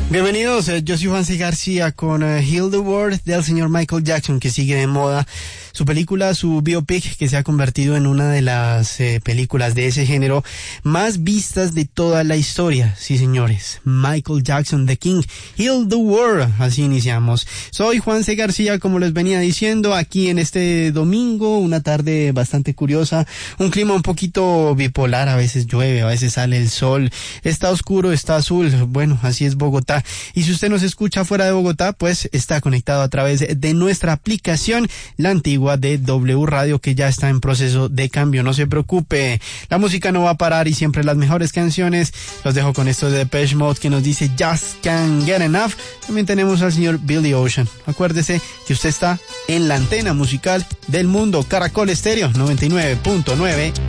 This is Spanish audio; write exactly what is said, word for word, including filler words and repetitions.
Bienvenidos, eh, yo soy Juan C. García con uh, Heal the World del señor Michael Jackson, que sigue de moda. Su película, su biopic, que se ha convertido en una de las eh, películas de ese género más vistas de toda la historia. Sí, señores, Michael Jackson, The King, Heal the World. Así iniciamos. Soy Juan C. García, como les venía diciendo, aquí en este domingo, una tarde bastante curiosa, un clima un poquito bipolar, a veces llueve, a veces sale el sol, está oscuro, está azul. Bueno, así es Bogotá. Y si usted nos escucha fuera de Bogotá, pues está conectado a través de nuestra aplicación, la antigua de W Radio, que ya está en proceso de cambio. No se preocupe, la música no va a parar y siempre las mejores canciones. Los dejo con esto de Depeche Mode, que nos dice Just Can't Get Enough. También tenemos al señor Billy Ocean. Acuérdese que usted está en la antena musical del mundo. Caracol Estéreo noventa y nueve punto nueve.